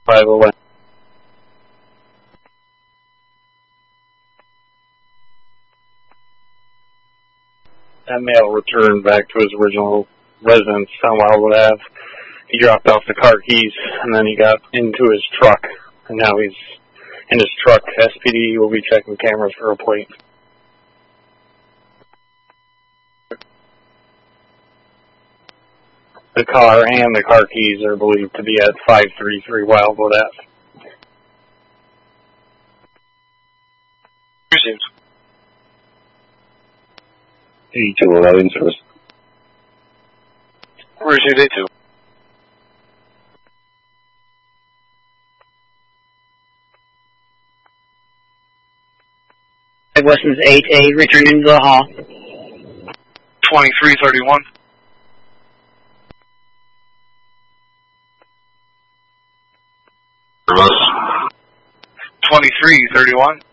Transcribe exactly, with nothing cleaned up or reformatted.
five oh one. That male returned back to his original residence on Wildwood Avenue. He dropped off the car keys, and then he got into his truck, and now he's in his truck. S P D will be checking cameras for a plate. The car and the car keys are believed to be at five thirty-three Wildwood Avenue. Received. eighty-two eleven service. Received eighty-two. Weston's eight A, returning to the hall. twenty-three thirty-one. Reverse. twenty-three thirty-one.